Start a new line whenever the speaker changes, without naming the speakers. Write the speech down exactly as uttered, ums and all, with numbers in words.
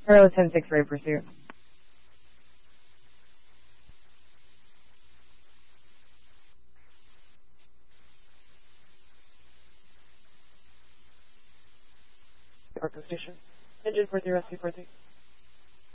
Charlie ten six Ray Pursuit.
Arco Station. Engine four three, rescue four three.